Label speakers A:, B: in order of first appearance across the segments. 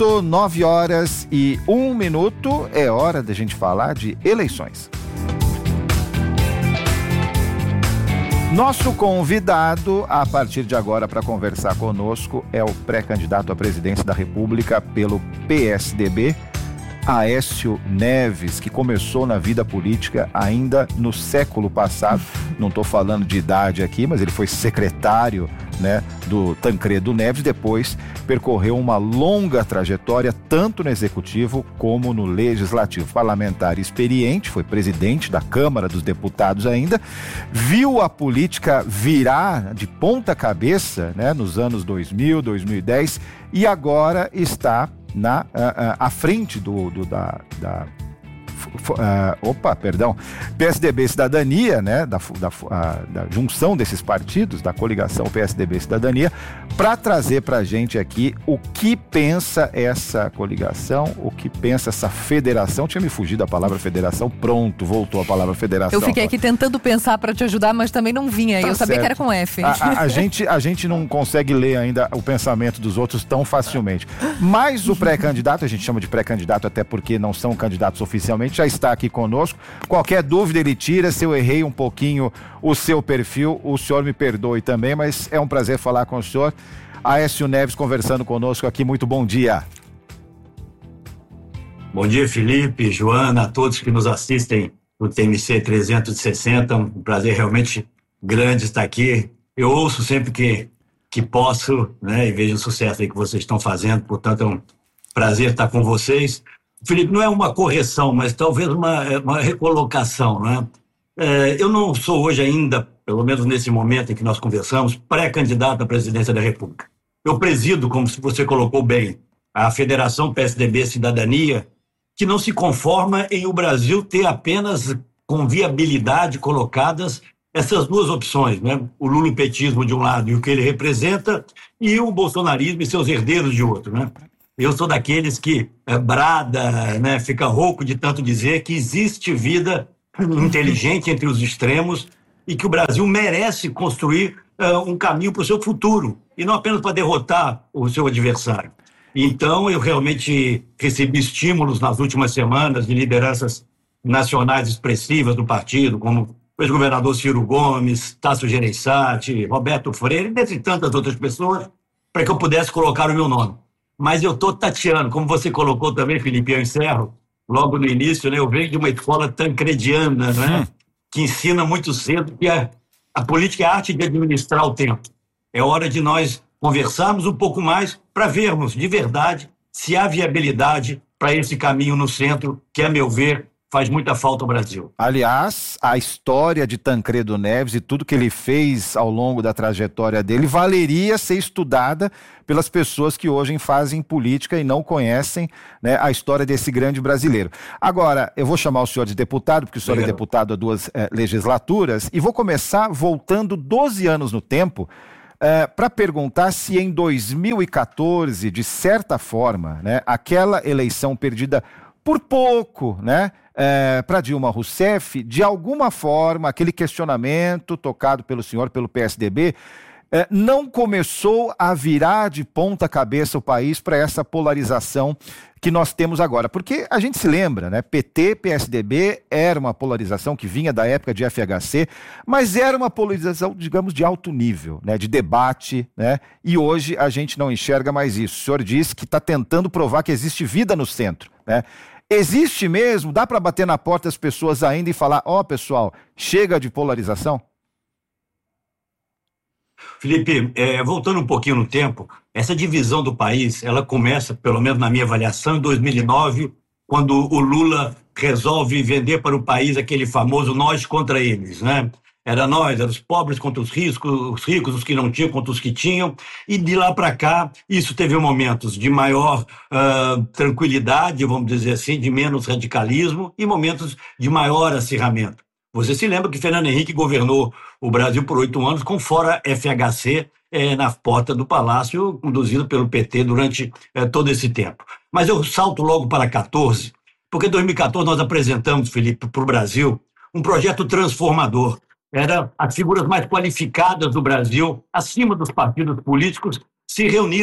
A: 9h01, é hora da gente falar de eleições. Nosso convidado, a partir de agora, para conversar conosco, é o pré-candidato à presidência da República pelo PSDB, Aécio Neves, que começou na vida política ainda no século passado. Não estou falando de idade aqui, mas ele foi secretário, do Tancredo Neves, depois percorreu uma longa trajetória tanto no Executivo como no Legislativo. Parlamentar experiente, foi presidente da Câmara dos Deputados ainda, viu a política virar de ponta cabeça, nos anos 2000, 2010, e agora está à frente PSDB Cidadania, da junção desses partidos, da coligação PSDB Cidadania, para trazer para a gente aqui o que pensa essa coligação, o que pensa essa federação. Tinha me fugido a palavra federação, pronto, voltou a palavra federação.
B: Eu fiquei aqui tentando pensar para te ajudar, mas também não vinha, eu sabia que era com F.
A: A gente não consegue ler ainda o pensamento dos outros tão facilmente. Mas o pré-candidato, a gente chama de pré-candidato até porque não são candidatos oficialmente, já está aqui conosco. Qualquer dúvida ele tira. Se eu errei um pouquinho o seu perfil, o senhor me perdoe também, mas é um prazer falar com o senhor. Aécio Neves conversando conosco aqui, muito bom dia.
C: Bom dia, Felipe, Joana, a todos que nos assistem no TMC 360, um prazer realmente grande estar aqui. Eu ouço sempre que posso, e vejo o sucesso aí que vocês estão fazendo, portanto é um prazer estar com vocês. Felipe, não é uma correção, mas talvez uma recolocação, eu não sou hoje ainda, pelo menos nesse momento em que nós conversamos, pré-candidato à presidência da República. Eu presido, como você colocou bem, a Federação PSDB Cidadania, que não se conforma em o Brasil ter apenas com viabilidade colocadas essas duas opções, o lulopetismo de um lado e o que ele representa, e o bolsonarismo e seus herdeiros de outro, Eu sou daqueles que brada, fica rouco de tanto dizer que existe vida inteligente entre os extremos e que o Brasil merece construir um caminho para o seu futuro, e não apenas para derrotar o seu adversário. Então, eu realmente recebi estímulos nas últimas semanas de lideranças nacionais expressivas do partido, como o ex-governador Ciro Gomes, Tasso Gereissati, Roberto Freire, dentre tantas outras pessoas, para que eu pudesse colocar o meu nome. Mas eu estou tateando, como você colocou também, Felipe, eu encerro, logo no início, eu venho de uma escola tancrediana, que ensina muito cedo que a política é a arte de administrar o tempo. É hora de nós conversarmos um pouco mais para vermos, de verdade, se há viabilidade para esse caminho no centro, que, a meu ver, faz muita falta ao Brasil.
A: Aliás, a história de Tancredo Neves e tudo que ele fez ao longo da trajetória dele valeria ser estudada pelas pessoas que hoje fazem política e não conhecem a história desse grande brasileiro. Agora, eu vou chamar o senhor de deputado, porque o senhor é deputado há 2 legislaturas, e vou começar voltando 12 anos no tempo, para perguntar se em 2014, de certa forma, aquela eleição perdida por pouco, para Dilma Rousseff, de alguma forma, aquele questionamento tocado pelo senhor, pelo PSDB, não começou a virar de ponta cabeça o país para essa polarização que nós temos agora. Porque a gente se lembra, PT, PSDB era uma polarização que vinha da época de FHC, mas era uma polarização, digamos, de alto nível, de debate, e hoje a gente não enxerga mais isso. O senhor disse que está tentando provar que existe vida no centro, Existe mesmo? Dá para bater na porta das pessoas ainda e falar, pessoal, chega de polarização?
C: Felipe, voltando um pouquinho no tempo, essa divisão do país, ela começa, pelo menos na minha avaliação, em 2009, quando o Lula resolve vender para o país aquele famoso nós contra eles, Era os pobres contra os ricos, os que não tinham contra os que tinham, e de lá para cá, isso teve momentos de maior tranquilidade, vamos dizer assim, de menos radicalismo, e momentos de maior acirramento. Você se lembra que Fernando Henrique governou o Brasil por 8 anos com fora FHC na porta do Palácio, conduzido pelo PT durante todo esse tempo. Mas eu salto logo para 14, porque em 2014 nós apresentamos, Felipe, para o Brasil, um projeto transformador. As figuras mais qualificadas do Brasil, acima dos partidos políticos, se reuniram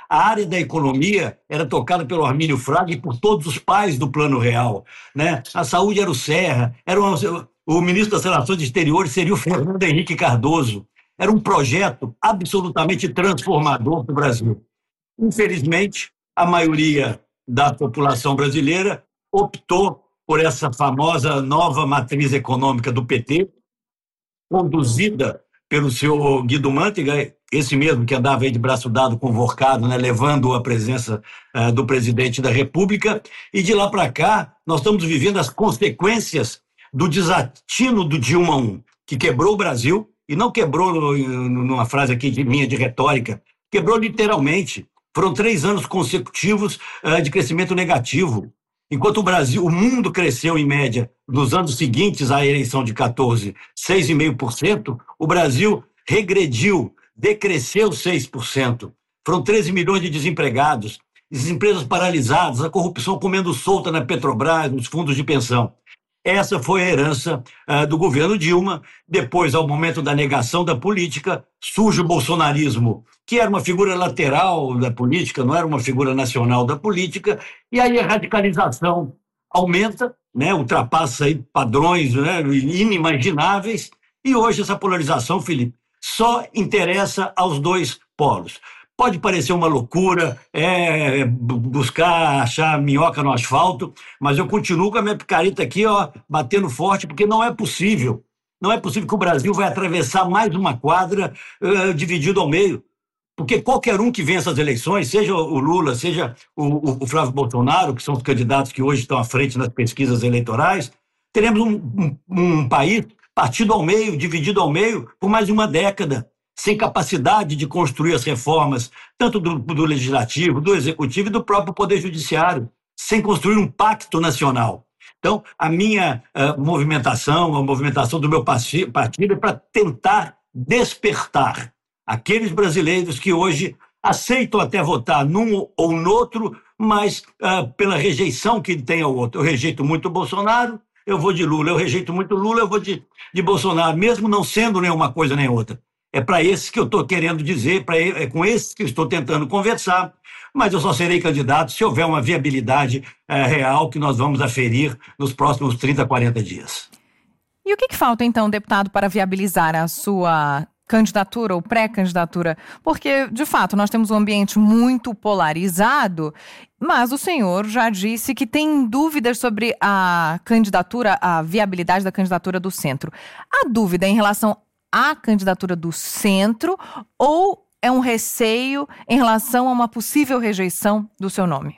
C: A área da economia era tocada pelo Armínio Fraga e por todos os pais do Plano Real, né? A saúde era o Serra, o ministro das Relações Exteriores seria o Fernando Henrique Cardoso. Era um projeto absolutamente transformador para o Brasil. Infelizmente, a maioria da população brasileira optou por essa famosa nova matriz econômica do PT, conduzida pelo senhor Guido Mantega, esse mesmo que andava aí de braço dado com o Vorcado, né, levando a presença do presidente da República, e de lá para cá nós estamos vivendo as consequências do desatino do Dilma I, que quebrou o Brasil, e não quebrou numa frase aqui de minha de retórica, quebrou literalmente. Foram 3 anos consecutivos de crescimento negativo. Enquanto o mundo cresceu, em média, nos anos seguintes à eleição de 14, 6,5%, o Brasil regrediu, decresceu 6%. Foram 13 milhões de desempregados, as empresas paralisadas, a corrupção comendo solta na Petrobras, nos fundos de pensão. Essa foi a herança do governo Dilma. Depois, ao momento da negação da política, surge o bolsonarismo, que era uma figura lateral da política, não era uma figura nacional da política, e aí a radicalização aumenta, né, ultrapassa aí padrões, né, inimagináveis, e hoje essa polarização, Felipe, só interessa aos dois polos. Pode parecer uma loucura, buscar achar minhoca no asfalto, mas eu continuo com a minha picareta aqui, ó, batendo forte, porque não é possível. Não é possível que o Brasil vai atravessar mais uma quadra dividido ao meio. Porque qualquer um que vença as eleições, seja o Lula, seja o Flávio Bolsonaro, que são os candidatos que hoje estão à frente nas pesquisas eleitorais, teremos um país partido ao meio, dividido ao meio, por mais de uma década, sem capacidade de construir as reformas, tanto do Legislativo, do Executivo e do próprio Poder Judiciário, sem construir um pacto nacional. Então, a minha movimentação, a movimentação do meu partido é para tentar despertar aqueles brasileiros que hoje aceitam até votar num ou no outro, mas pela rejeição que tem ao outro. Eu rejeito muito o Bolsonaro, eu vou de Lula. Eu rejeito muito Lula, eu vou de Bolsonaro, mesmo não sendo nenhuma coisa nem outra. É para esses que eu estou querendo dizer, é com esses que eu estou tentando conversar, mas eu só serei candidato se houver uma viabilidade real que nós vamos aferir nos próximos 30, 40 dias.
B: E o que falta, então, deputado, para viabilizar a sua candidatura ou pré-candidatura? Porque, de fato, nós temos um ambiente muito polarizado, mas o senhor já disse que tem dúvidas sobre a candidatura, a viabilidade da candidatura do centro. A dúvida em relação à candidatura do centro ou é um receio em relação a uma possível rejeição do seu nome?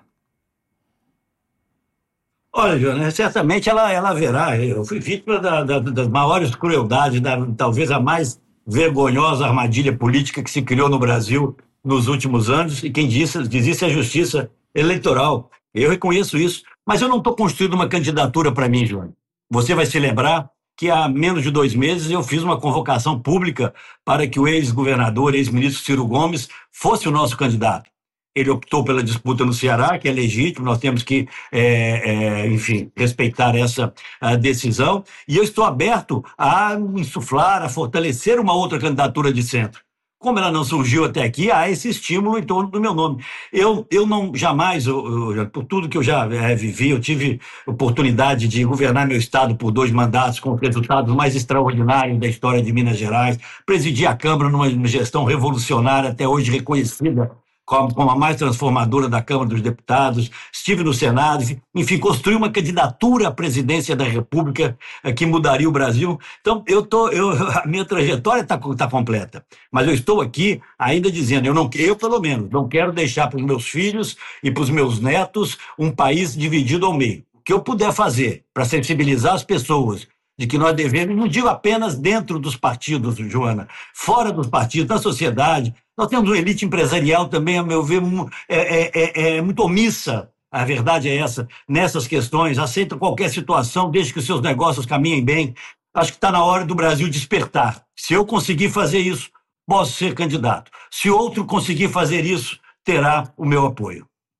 C: Olha, Joana, certamente ela haverá. Eu fui vítima das maiores crueldades, talvez a mais vergonhosa armadilha política que se criou no Brasil nos últimos anos, e quem diz isso é a justiça eleitoral. Eu reconheço isso, mas eu não estou construindo uma candidatura para mim, Joana. Você vai se lembrar que há menos de 2 meses eu fiz uma convocação pública para que o ex-governador, ex-ministro Ciro Gomes, fosse o nosso candidato. Ele optou pela disputa no Ceará, que é legítimo, nós temos que, enfim, respeitar essa decisão, e eu estou aberto a insuflar, a fortalecer uma outra candidatura de centro. Como ela não surgiu até aqui, há esse estímulo em torno do meu nome. Eu não jamais, por tudo que eu já vivi, eu tive oportunidade de governar meu estado por 2 mandatos com os resultados mais extraordinários da história de Minas Gerais, presidi a Câmara numa gestão revolucionária, até hoje reconhecida como a mais transformadora da Câmara dos Deputados, estive no Senado, enfim, construí uma candidatura à presidência da República que mudaria o Brasil. Então, a minha trajetória está completa, mas eu estou aqui ainda dizendo, eu pelo menos, não quero deixar para os meus filhos e para os meus netos um país dividido ao meio. O que eu puder fazer para sensibilizar as pessoas de que nós devemos, não digo apenas dentro dos partidos, Joana, fora dos partidos, na sociedade. Nós temos uma elite empresarial também, a meu ver, muito omissa, a verdade é essa, nessas questões, aceita qualquer situação desde que os seus negócios caminhem bem. Acho que está na hora do Brasil despertar. Se eu conseguir fazer isso, posso ser candidato. Se outro conseguir fazer isso, terá o meu apoio.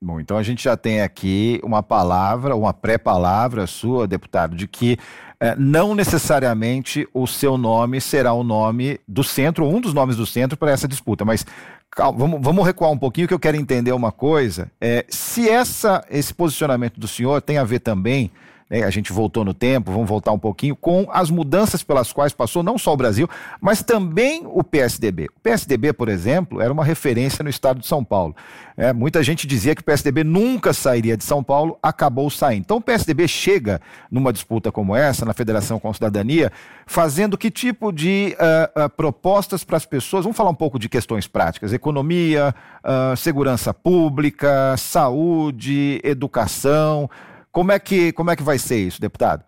A: Bom, então a gente já tem aqui uma palavra, uma pré-palavra sua, deputado, de que não necessariamente o seu nome será o nome do centro, ou um dos nomes do centro para essa disputa, mas calma, vamos recuar um pouquinho que eu quero entender uma coisa. Se esse posicionamento do senhor tem a ver também, a gente voltou no tempo, vamos voltar um pouquinho, com as mudanças pelas quais passou não só o Brasil, mas também o PSDB. O PSDB, por exemplo, era uma referência no estado de São Paulo. Muita gente dizia que o PSDB nunca sairia de São Paulo, acabou saindo. Então o PSDB chega numa disputa como essa, na Federação com Cidadania, fazendo que tipo de propostas para as pessoas? Vamos falar um pouco de questões práticas, economia, segurança pública, saúde, educação. Como é que vai ser isso, deputado?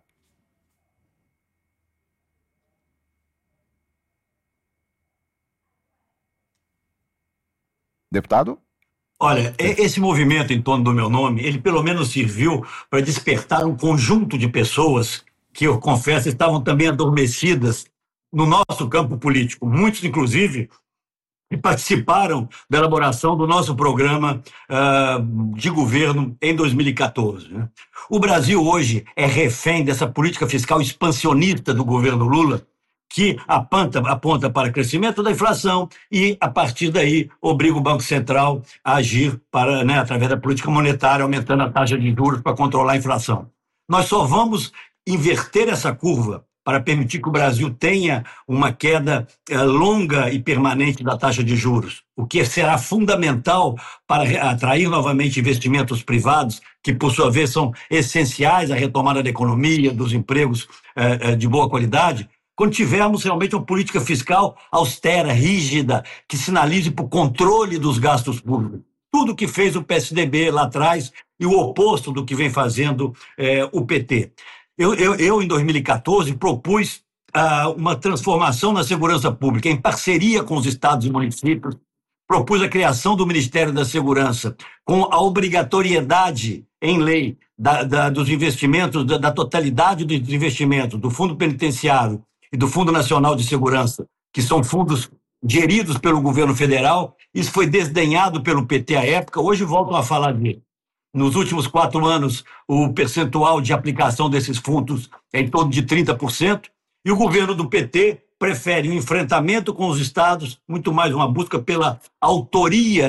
A: Deputado?
C: Olha, esse movimento em torno do meu nome, ele pelo menos serviu para despertar um conjunto de pessoas que, eu confesso, estavam também adormecidas no nosso campo político. Muitos, inclusive, que participaram da elaboração do nosso programa de governo em 2014. Né? O Brasil hoje é refém dessa política fiscal expansionista do governo Lula, que aponta para crescimento da inflação e, a partir daí, obriga o Banco Central a agir através da política monetária, aumentando a taxa de juros para controlar a inflação. Nós só vamos inverter essa curva para permitir que o Brasil tenha uma queda longa e permanente da taxa de juros, o que será fundamental para atrair novamente investimentos privados, que, por sua vez, são essenciais à retomada da economia, dos empregos de boa qualidade, quando tivermos realmente uma política fiscal austera, rígida, que sinalize para o controle dos gastos públicos. Tudo que fez o PSDB lá atrás e o oposto do que vem fazendo o PT. Eu, em 2014, propus uma transformação na segurança pública, em parceria com os estados e municípios, propus a criação do Ministério da Segurança, com a obrigatoriedade em lei dos investimentos, da totalidade dos investimentos do Fundo Penitenciário e do Fundo Nacional de Segurança, que são fundos geridos pelo governo federal. Isso foi desdenhado pelo PT à época, hoje voltam a falar dele. Nos últimos 4 anos, o percentual de aplicação desses fundos é em torno de 30%, e o governo do PT prefere o enfrentamento com os estados, muito mais uma busca pela autoria,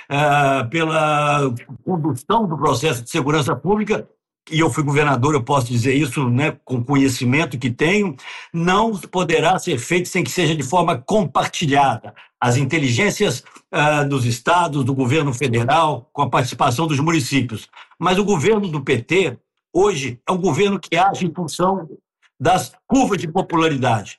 C: pela condução do processo de segurança pública, e eu fui governador, eu posso dizer isso, com conhecimento que tenho, não poderá ser feito sem que seja de forma compartilhada. As inteligências dos estados, do governo federal, com a participação dos municípios. Mas o governo do PT, hoje, é um governo que age em função das curvas de popularidade.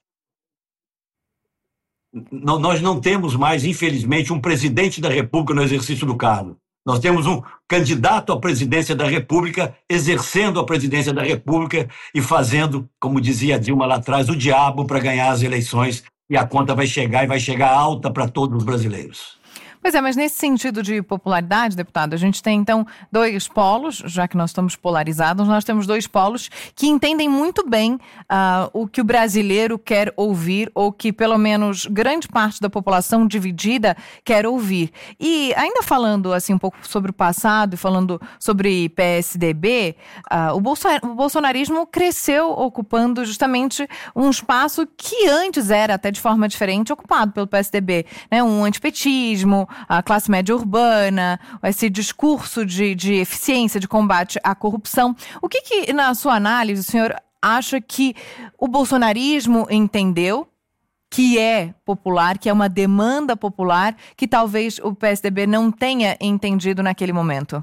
C: Nós não temos mais, infelizmente, um presidente da República no exercício do cargo. Nós temos um candidato à presidência da República, exercendo a presidência da República e fazendo, como dizia Dilma lá atrás, o diabo para ganhar as eleições, e a conta vai chegar, e vai chegar alta para todos os brasileiros.
B: Pois é, mas nesse sentido de popularidade, deputado, a gente tem então 2 polos, já que nós estamos polarizados, nós temos 2 polos que entendem muito bem o que o brasileiro quer ouvir, ou que pelo menos grande parte da população dividida quer ouvir. E ainda falando assim um pouco sobre o passado e falando sobre PSDB, o bolsonarismo cresceu ocupando justamente um espaço que antes era até de forma diferente ocupado pelo PSDB, né? Um antipetismo, a classe média urbana, esse discurso de eficiência, de combate à corrupção. O que, na sua análise, o senhor acha que o bolsonarismo entendeu que é popular, que é uma demanda popular, que talvez o PSDB não tenha entendido naquele momento?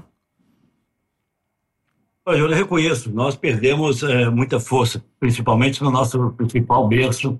C: Eu reconheço, nós perdemos muita força, principalmente no nosso principal berço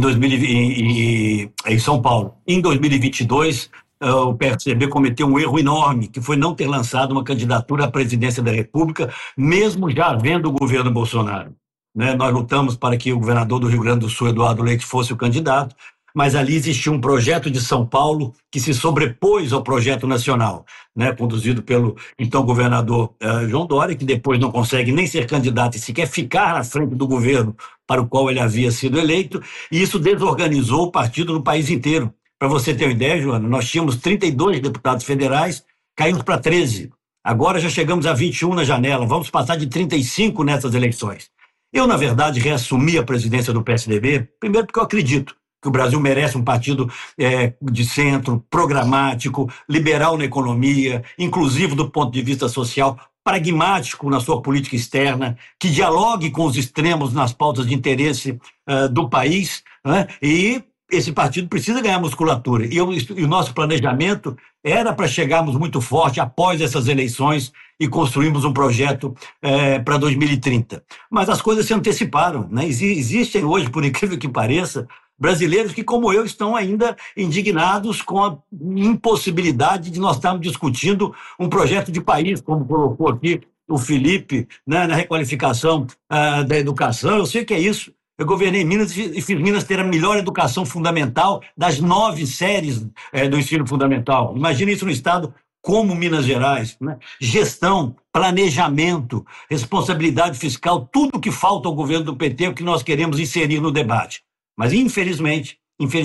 C: em São Paulo. Em 2022, o PSDB cometeu um erro enorme, que foi não ter lançado uma candidatura à presidência da República, mesmo já havendo o governo Bolsonaro. Nós lutamos para que o governador do Rio Grande do Sul, Eduardo Leite, fosse o candidato, mas ali existia um projeto de São Paulo que se sobrepôs ao projeto nacional, conduzido pelo então governador João Dória, que depois não consegue nem ser candidato e sequer ficar na frente do governo para o qual ele havia sido eleito, e isso desorganizou o partido no país inteiro. Para você ter uma ideia, Joana, nós tínhamos 32 deputados federais, caímos para 13. Agora já chegamos a 21 na janela, vamos passar de 35 nessas eleições. Eu, na verdade, reassumi a presidência do PSDB, primeiro porque eu acredito que o Brasil merece um partido de centro, programático, liberal na economia, inclusivo do ponto de vista social, pragmático na sua política externa, que dialogue com os extremos nas pautas de interesse do país, né? E esse partido precisa ganhar musculatura. E o nosso planejamento era para chegarmos muito forte após essas eleições e construirmos um projeto para 2030. Mas as coisas se anteciparam, né? Existem hoje, por incrível que pareça, brasileiros que, como eu, estão ainda indignados com a impossibilidade de nós estarmos discutindo um projeto de país, como colocou aqui o Felipe, né, na requalificação da educação. Eu sei que é isso. Eu governei Minas e fiz Minas ter a melhor educação fundamental das 9 séries do ensino fundamental. Imagina isso no estado como Minas Gerais, né? Gestão, planejamento, responsabilidade fiscal, tudo que falta ao governo do PT é o que nós queremos inserir no debate. Mas, infelizmente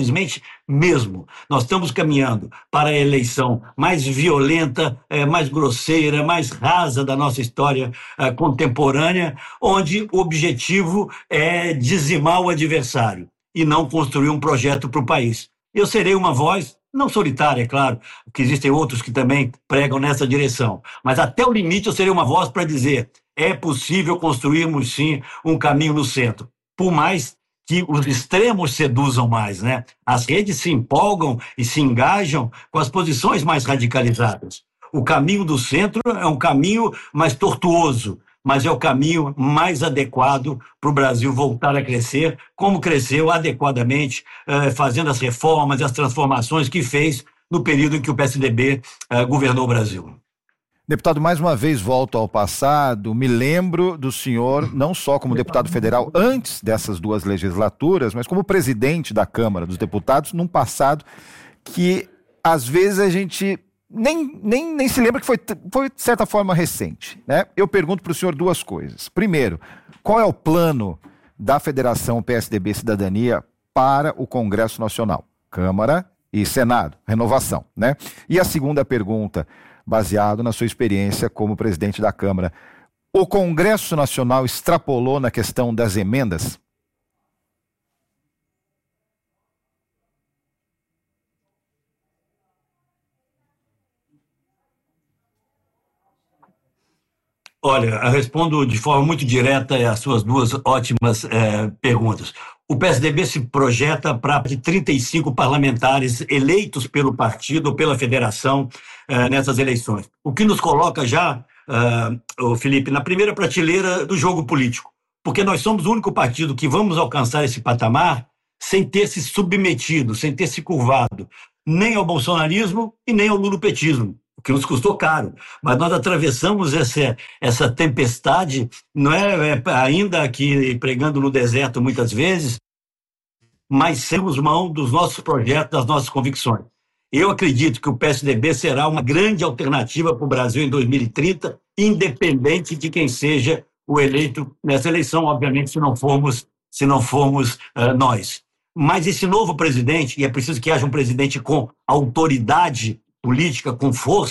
C: mesmo, nós estamos caminhando para a eleição mais violenta, mais grosseira, mais rasa da nossa história contemporânea, onde o objetivo é dizimar o adversário e não construir um projeto para o país. Eu serei uma voz, não solitária, é claro, que existem outros que também pregam nessa direção, mas até o limite eu serei uma voz para dizer: é possível construirmos, sim, um caminho no centro, por mais que os extremos seduzam mais, né? As redes se empolgam e se engajam com as posições mais radicalizadas. O caminho do centro é um caminho mais tortuoso, mas é o caminho mais adequado para o Brasil voltar a crescer, como cresceu adequadamente, fazendo as reformas e as transformações que fez no período em que o PSDB governou o Brasil.
A: Deputado, mais uma vez volto ao passado, me lembro do senhor, não só como deputado federal antes dessas 2 legislaturas, mas como presidente da Câmara dos Deputados, num passado que às vezes a gente nem se lembra que foi de certa forma recente, né? Eu pergunto para o senhor 2 coisas. Primeiro, qual é o plano da Federação PSDB Cidadania para o Congresso Nacional? Câmara e Senado, renovação, né? E a segunda pergunta, baseado na sua experiência como presidente da Câmara, o Congresso Nacional extrapolou na questão das emendas?
C: Olha, eu respondo de forma muito direta às suas 2 ótimas perguntas. O PSDB se projeta para de 35 parlamentares eleitos pelo partido ou pela federação nessas eleições. O que nos coloca já, Felipe, na primeira prateleira do jogo político, porque nós somos o único partido que vamos alcançar esse patamar sem ter se submetido, sem ter se curvado, nem ao bolsonarismo e nem ao lulopetismo, o que nos custou caro. Mas nós atravessamos essa tempestade, não ainda aqui pregando no deserto muitas vezes, mas temos mão dos nossos projetos, das nossas convicções. Eu acredito que o PSDB será uma grande alternativa para o Brasil em 2030, independente de quem seja o eleito nessa eleição, obviamente, se não formos nós. Mas esse novo presidente, e é preciso que haja um presidente com autoridade política, com força,